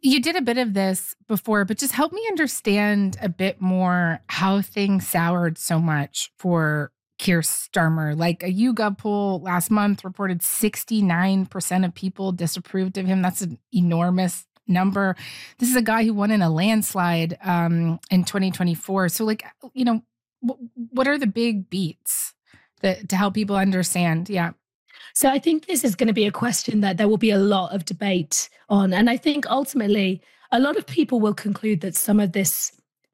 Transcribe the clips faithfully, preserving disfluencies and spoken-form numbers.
You did a bit of this before, but just help me understand a bit more how things soured so much for Keir Starmer. Like a YouGov poll last month reported sixty-nine percent of people disapproved of him. That's an enormous number. This is a guy who won in a landslide um, in twenty twenty-four. So like, you know, w- what are the big beats that to help people understand? Yeah. So I think this is going to be a question that there will be a lot of debate on. And I think ultimately a lot of people will conclude that some of this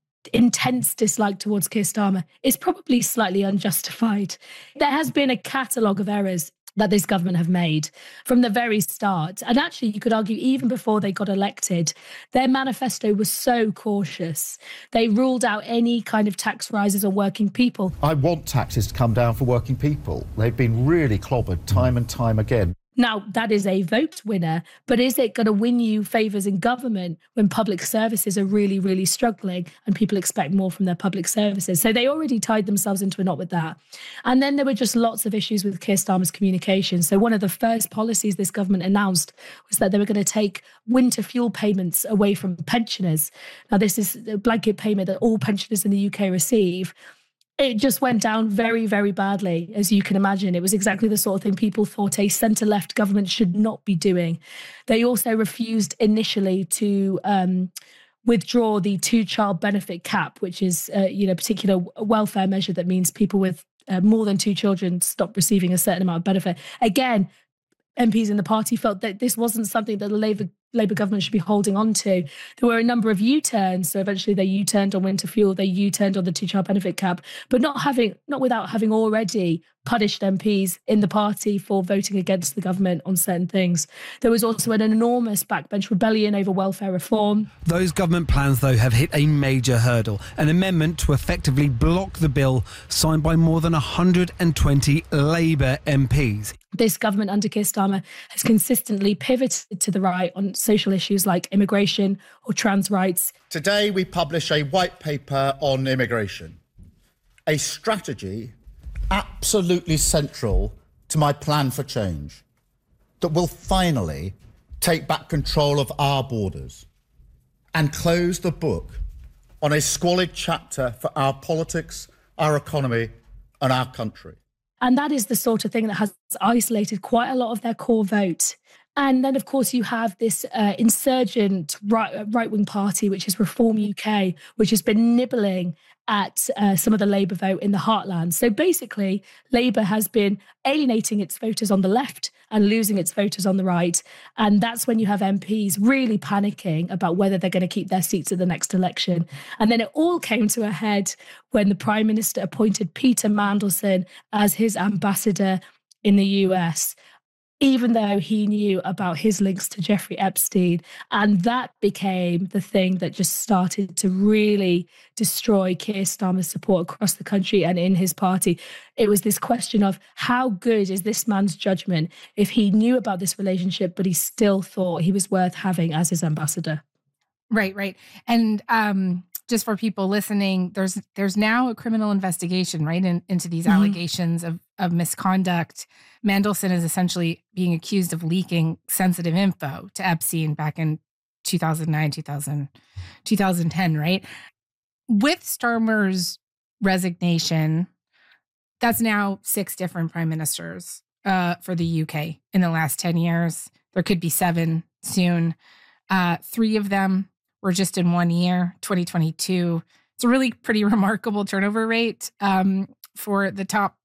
intense dislike towards Keir Starmer is probably slightly unjustified. There has been a catalogue of errors that this government have made from the very start. And actually, you could argue even before they got elected, their manifesto was so cautious. They ruled out any kind of tax rises on working people. I want taxes to come down for working people. They've been really clobbered time and time again. Now, that is a vote winner, but is it going to win you favours in government when public services are really, really struggling and people expect more from their public services? So they already tied themselves into a knot with that. And then there were just lots of issues with Keir Starmer's communication. So one of the first policies this government announced was that they were going to take winter fuel payments away from pensioners. Now, this is a blanket payment that all pensioners in the U K receive. It just went down very, very badly, as you can imagine. It was exactly the sort of thing people thought a centre-left government should not be doing. They also refused initially to um, withdraw the two-child benefit cap, which is uh, you know, a particular welfare measure that means people with uh, more than two children stop receiving a certain amount of benefit. Again, M Ps in the party felt that this wasn't something that the Labour Labour government should be holding on to. There were a number of U-turns. So eventually they U-turned on winter fuel, they U-turned on the two-child benefit cap, but not having, not without having already punished M Ps in the party for voting against the government on certain things. There was also an enormous backbench rebellion over welfare reform. Those government plans, though, have hit a major hurdle, an amendment to effectively block the bill signed by more than one hundred twenty Labour M Ps. This government under Keir Starmer has consistently pivoted to the right on social issues like immigration or trans rights. Today we publish a white paper on immigration, a strategy absolutely central to my plan for change that will finally take back control of our borders and close the book on a squalid chapter for our politics, our economy and our country. And that is the sort of thing that has isolated quite a lot of their core vote. And then, of course, you have this uh, insurgent right, right-wing party, which is Reform U K, which has been nibbling at uh, some of the Labour vote in the heartland. So basically, Labour has been alienating its voters on the left and losing its voters on the right. And that's when you have M Ps really panicking about whether they're going to keep their seats at the next election. And then it all came to a head when the Prime Minister appointed Peter Mandelson as his ambassador in the U S, even though he knew about his links to Jeffrey Epstein. And that became the thing that just started to really destroy Keir Starmer's support across the country and in his party. It was this question of how good is this man's judgment if he knew about this relationship, but he still thought he was worth having as his ambassador. Right, right. And um, just for people listening, there's there's now a criminal investigation, right, in, into these mm-hmm. allegations of, of misconduct. Mandelson is essentially being accused of leaking sensitive info to Epstein back in two thousand nine, two thousand, two thousand ten, right? With Starmer's resignation, that's now six different prime ministers uh, for the U K in the last ten years. There could be seven soon. Uh, three of them were just in one year, twenty twenty-two. It's a really pretty remarkable turnover rate um, for the top